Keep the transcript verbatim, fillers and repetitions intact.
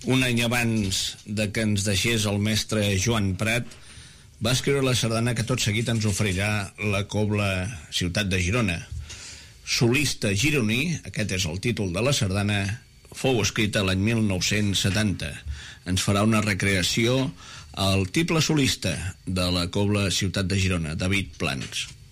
Un any abans de que ens deixés el mestre Joan Prat, va escriure la sardana que tot seguit ens oferirà la Cobla Ciutat de Girona. Solista gironí, aquest és el títol de la sardana, fou escrita l'any mil nou-cents setanta. Ens farà una recreació al tiple solista de la Cobla Ciutat de Girona, David Plans.